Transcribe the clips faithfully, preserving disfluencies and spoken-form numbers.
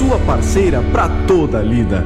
sua parceira para toda a lida.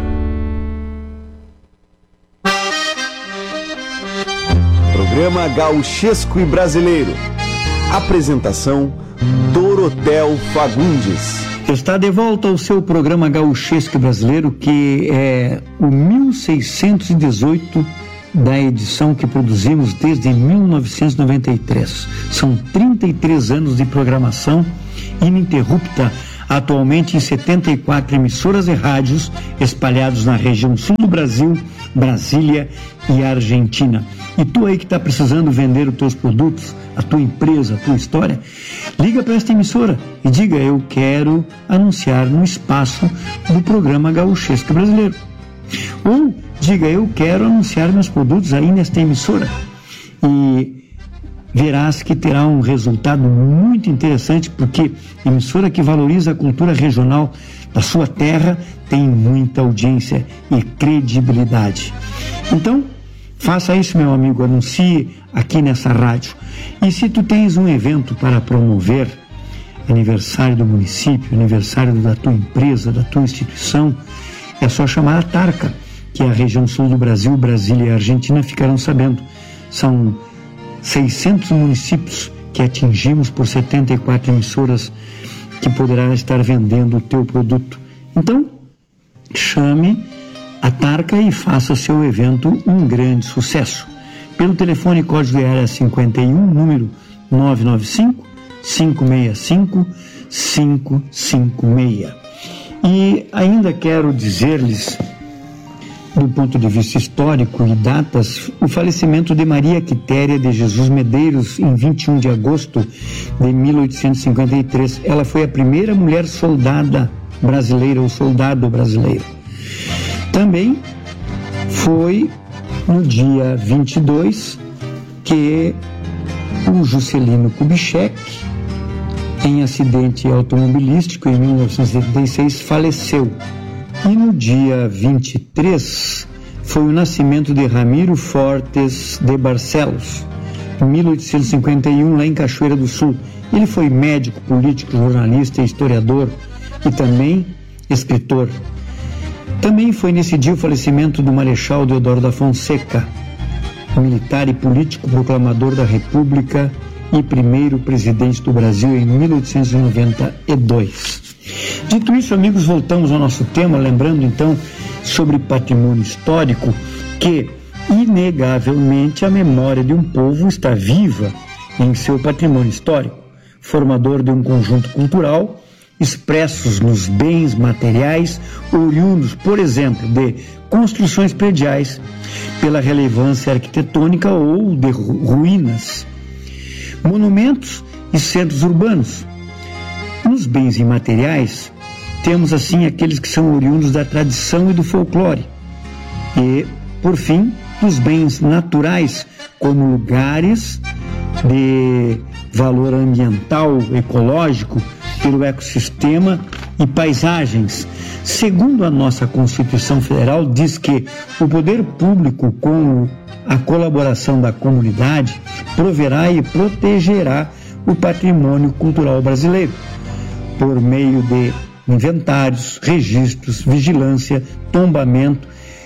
Programa Gauchesco e Brasileiro. Apresentação Dorotel Fagundes. Está de volta ao seu programa Gauchesco e Brasileiro, que é o mil seiscentos e dezoito da edição que produzimos desde mil novecentos e noventa e três. São trinta e três anos de programação ininterrupta, atualmente em setenta e quatro emissoras e rádios espalhados na região sul do Brasil, Brasília e Argentina. E tu aí que está precisando vender os teus produtos, a tua empresa, a tua história, liga para esta emissora e diga: eu quero anunciar no espaço do programa Gauchesco Brasileiro. Ou diga: eu quero anunciar meus produtos aí nesta emissora. E verás que terá um resultado muito interessante, porque emissora que valoriza a cultura regional da sua terra tem muita audiência e credibilidade. Então, faça isso, meu amigo, anuncie aqui nessa rádio. E se tu tens um evento para promover, aniversário do município, aniversário da tua empresa, da tua instituição, é só chamar a Tarca, que é a região sul do Brasil, Brasília e Argentina ficarão sabendo. São seiscentos municípios que atingimos por setenta e quatro emissoras que poderá estar vendendo o teu produto. Então, chame a Tarca e faça seu evento um grande sucesso. Pelo telefone código de área cinquenta e um, número nove nove cinco, cinco seis cinco, cinco cinco seis. E ainda quero dizer-lhes, do ponto de vista histórico e datas, o falecimento de Maria Quitéria de Jesus Medeiros em vinte e um de agosto de mil oitocentos e cinquenta e três. Ela foi a primeira mulher soldada brasileira ou soldado brasileiro. Também foi no dia vinte e dois que o Juscelino Kubitschek, em acidente automobilístico em mil novecentos e setenta e seis, faleceu. E no dia vinte e três foi o nascimento de Ramiro Fortes de Barcelos, em mil oitocentos e cinquenta e um, lá em Cachoeira do Sul. Ele foi médico, político, jornalista, historiador e também escritor. Também foi nesse dia o falecimento do Marechal Deodoro da Fonseca, militar e político, proclamador da República e primeiro presidente do Brasil em mil oitocentos e noventa e dois. Dito isso, amigos, voltamos ao nosso tema, lembrando então sobre patrimônio histórico, que inegavelmente a memória de um povo está viva em seu patrimônio histórico, formador de um conjunto cultural, expressos nos bens materiais oriundos, por exemplo, de construções prediais, pela relevância arquitetônica ou de ruínas, monumentos e centros urbanos. Nos bens imateriais, temos assim aqueles que são oriundos da tradição e do folclore. E, por fim, dos bens naturais, como lugares de valor ambiental, ecológico, pelo ecossistema e paisagens. Segundo a nossa Constituição Federal, diz que o poder público, com a colaboração da comunidade, proverá e protegerá o patrimônio cultural brasileiro, por meio de inventários, registros, vigilância, tombamento,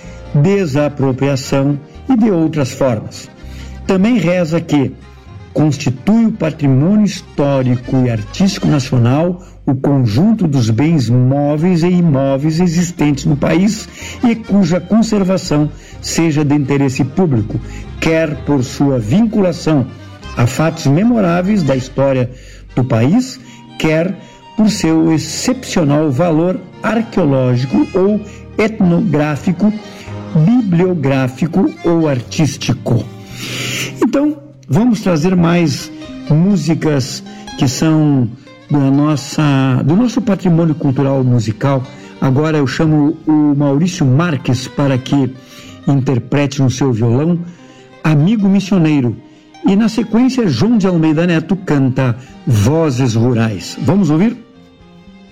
desapropriação e de outras formas. Também reza que constitui o patrimônio histórico e artístico nacional o conjunto dos bens móveis e imóveis existentes no país e cuja conservação seja de interesse público, quer por sua vinculação a fatos memoráveis da história do país, quer por seu excepcional valor arqueológico ou etnográfico, bibliográfico ou artístico. Então, vamos trazer mais músicas que são da nossa, do nosso patrimônio cultural musical. Agora eu chamo o Maurício Marques para que interprete no seu violão Amigo Missioneiro. E na sequência, João de Almeida Neto canta Vozes Rurais. Vamos ouvir?